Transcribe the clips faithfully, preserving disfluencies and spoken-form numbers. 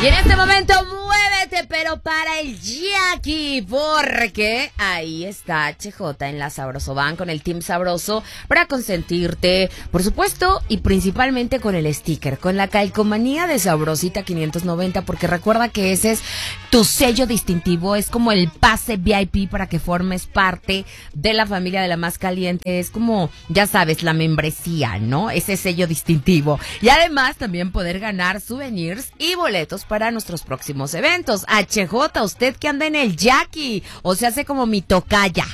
Y en este momento muévete, pero para el Jackie, porque ahí está H J en la Sabroso Van con el Team Sabroso para consentirte, por supuesto, y principalmente con el sticker, con la calcomanía de Sabrosita quinientos noventa, porque recuerda que ese es tu sello distintivo, es como el pase V I P para que formes parte de la familia de la más caliente, es como, ya sabes, la membresía, ¿no? Ese sello distintivo. Y además también poder ganar souvenirs y boletos para nuestros próximos eventos. H J, usted que anda en el Jackie, o se hace como mi tocaya.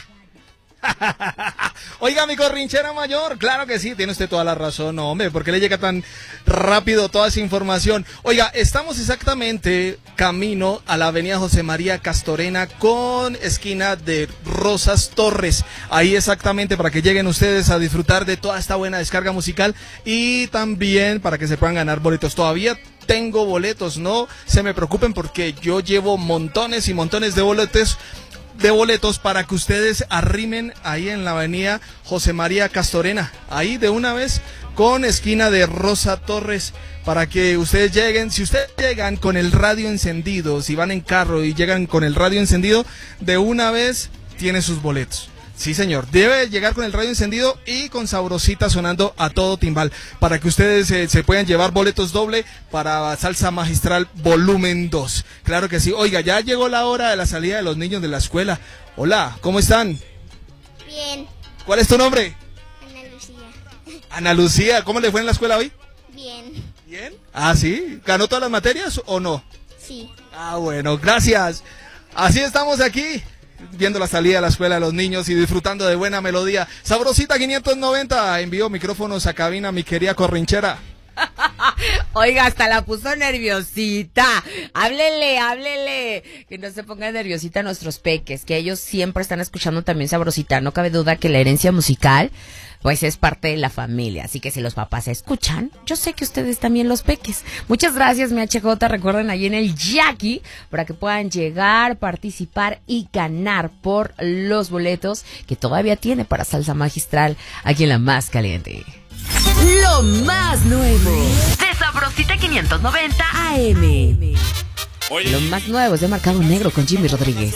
Oiga, mi corrinchera mayor, claro que sí, tiene usted toda la razón, no, hombre, ¿por qué le llega tan rápido toda esa información? Oiga, estamos exactamente camino a la avenida José María Castorena con esquina de Rosas Torres, ahí exactamente para que lleguen ustedes a disfrutar de toda esta buena descarga musical y también para que se puedan ganar boletos. Todavía tengo boletos, no se me preocupen porque yo llevo montones y montones de boletos de boletos para que ustedes arrimen ahí en la avenida José María Castorena, ahí de una vez con esquina de Rosa Torres, para que ustedes lleguen. Si ustedes llegan con el radio encendido, si van en carro y llegan con el radio encendido, de una vez tienen sus boletos. Sí, señor, debe llegar con el radio encendido y con Sabrosita sonando a todo timbal, para que ustedes eh, se puedan llevar boletos doble para Salsa Magistral volumen dos. Claro que sí. Oiga, ya llegó la hora de la salida de los niños de la escuela. Hola, ¿cómo están? Bien. ¿Cuál es tu nombre? Ana Lucía. Ana Lucía, ¿cómo le fue en la escuela hoy? Bien. ¿Bien? Ah, ¿sí? ¿Ganó todas las materias o no? Sí. Ah, bueno, gracias. Así estamos aquí, viendo la salida de la escuela de los niños y disfrutando de buena melodía. Sabrosita quinientos noventa, envío micrófonos a cabina, mi querida corrinchera. Oiga, hasta la puso nerviosita. Háblele, háblele. Que no se ponga nerviosita a nuestros peques, que ellos siempre están escuchando también Sabrosita. No cabe duda que la herencia musical, pues es parte de la familia. Así que si los papás escuchan, yo sé que ustedes también los peques. Muchas gracias, mi H J. Recuerden ahí en el Jackie para que puedan llegar, participar y ganar por los boletos que todavía tiene para Salsa Magistral aquí en la más caliente. Lo más nuevo de Sabrosita quinientos noventa A M. Oye. Lo más nuevo es de Mercado Negro con Jimmy Rodríguez.